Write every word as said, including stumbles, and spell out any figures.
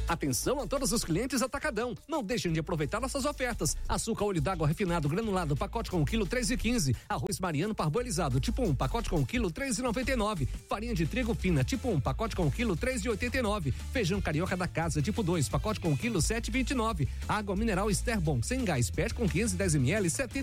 Atenção a todos os clientes Atacadão, não deixem de aproveitar nossas ofertas. Açúcar olho d'água refinado granulado, pacote com quilo três e quinze. Arroz Mariano parboilizado tipo um, pacote com quilo três e noventa e nove. Farinha de trigo fina tipo um, pacote com quilo três e oitenta e nove. Feijão carioca da casa tipo dois, pacote com quilo sete e vinte e nove. Água mineral Esterbon sem gás, pet com quinze, dez mililitros, setenta